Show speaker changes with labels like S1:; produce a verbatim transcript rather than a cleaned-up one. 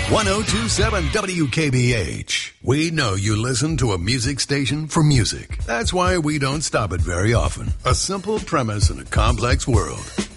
S1: ten twenty-seven W K B H. We know you listen to a music station for music. That's why we don't stop it very often. A simple premise in a complex world.